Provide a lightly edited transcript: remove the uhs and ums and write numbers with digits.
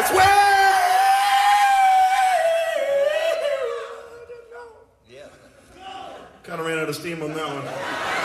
That's where. Yeah. Kind of ran out of steam on that one.